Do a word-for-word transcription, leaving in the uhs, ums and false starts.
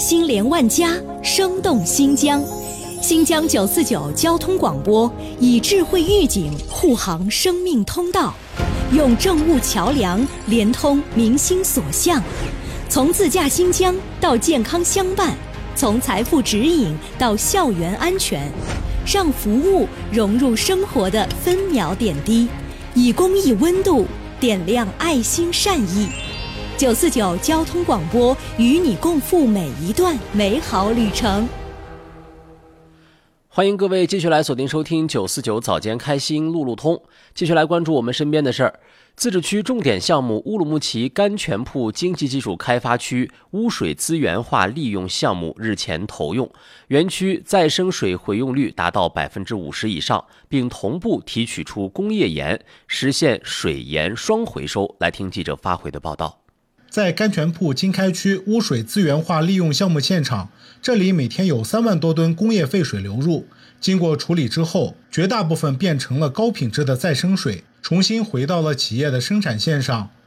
心连万家，生动新疆。新疆九四九交通广播以智慧预警护航生命通道，用政务桥梁连通民心所向，从自驾新疆到健康相伴，从财富指引到校园安全，让服务融入生活的分秒点滴，以公益温度点亮爱心善意。九四九交通广播与你共赴每一段美好旅程。 欢迎各位继续来锁定收听九四九早间开心路路通，继续来关注我们身边的事儿。自治区重点项目乌鲁木齐甘泉铺经济技术开发区污水资源化利用项目日前投用，园区再生水回用率达到百分之五十以上，并同步提取出工业盐，实现水盐双回收。来听记者发回的报道。 在甘泉铺经开区污水资源化利用项目现场，这里每天有三万多吨工业废水流入，经过处理之后，绝大部分变成了高品质的再生水，重新回到了企业的生产线上。